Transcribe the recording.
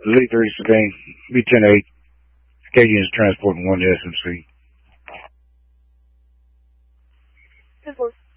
Z3 Sabine, B10-8. Acadian is transporting 1 to SMC. 10-4.